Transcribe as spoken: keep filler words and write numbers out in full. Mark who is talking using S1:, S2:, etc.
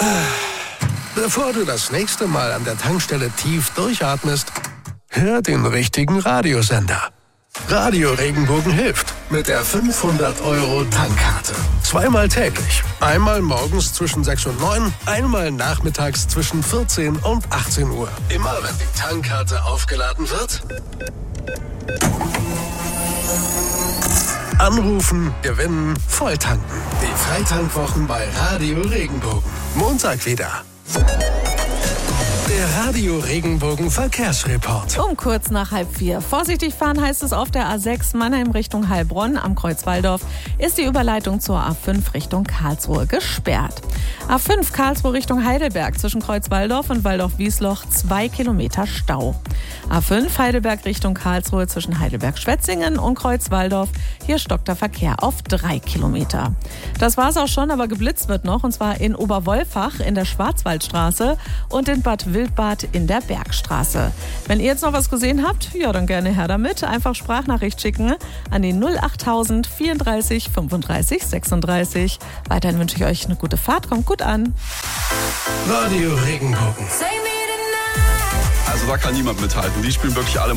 S1: Bevor du das nächste Mal an der Tankstelle tief durchatmest, hör den richtigen Radiosender. Radio Regenbogen hilft mit der fünfhundert Euro Tankkarte. Zweimal täglich. Einmal morgens zwischen sechs und neun, einmal nachmittags zwischen vierzehn und achtzehn Uhr. Immer wenn die Tankkarte aufgeladen wird, anrufen, gewinnen, volltanken. Die Freitankwwochen bei Radio Regenbogen. Montag wieder. Der Radio Regenbogen Verkehrsreport.
S2: Um kurz nach halb vier. Vorsichtig fahren heißt es auf der A sechs Mannheim Richtung Heilbronn am Kreuz Walldorf ist die Überleitung zur A fünf Richtung Karlsruhe gesperrt. A fünf Karlsruhe Richtung Heidelberg zwischen Kreuz Walldorf und Walldorf-Wiesloch zwei Kilometer Stau. A fünf Heidelberg Richtung Karlsruhe zwischen Heidelberg-Schwetzingen und Kreuz Walldorf. Hier stockt der Verkehr auf drei Kilometer. Das war's auch schon, aber geblitzt wird noch und zwar in Oberwolfach in der Schwarzwaldstraße und in Bad Wildbad in der Bergstraße. Wenn ihr jetzt noch was gesehen habt, ja dann gerne her damit. Einfach Sprachnachricht schicken an die null achttausend vierunddreißig fünfunddreißig sechsunddreißig. Weiterhin wünsche ich euch eine gute Fahrt, kommt gut an.
S1: Radio Regenbogen.
S3: Also da kann niemand mithalten. Die spielen wirklich alle